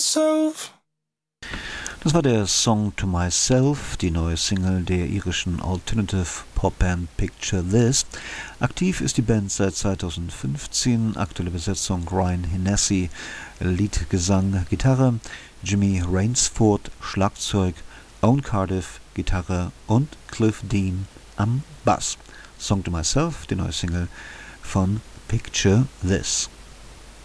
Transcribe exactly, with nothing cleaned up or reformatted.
Self. Das war der Song To Myself, die neue Single der irischen Alternative Popband Picture This. Aktiv ist die Band seit zweitausendfünfzehn, aktuelle Besetzung Ryan Hennessy, Lied, Gesang, Gitarre, Jimmy Rainsford, Schlagzeug, Owen Cardiff, Gitarre und Cliff Dean am Bass. Song To Myself, die neue Single von Picture This.